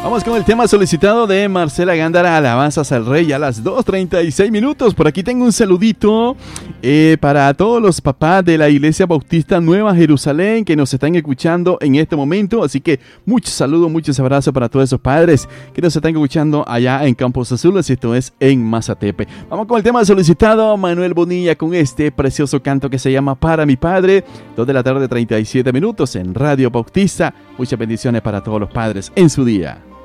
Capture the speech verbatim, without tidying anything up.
Vamos con el tema solicitado de Marcela Gándara, Alabanzas al Rey, a las dos treinta y seis minutos. Por aquí tengo un saludito eh, para todos los papás de la Iglesia Bautista Nueva Jerusalén que nos están escuchando en este momento. Así que muchos saludos, muchos abrazos para todos esos padres que nos están escuchando allá en Campos Azules. Esto es en Mazatepe. Vamos con el tema solicitado, Manuel Bonilla, con este precioso canto que se llama Para mi Padre. dos de la tarde, treinta y siete minutos en Radio Bautista. Muchas bendiciones para todos los padres en su día.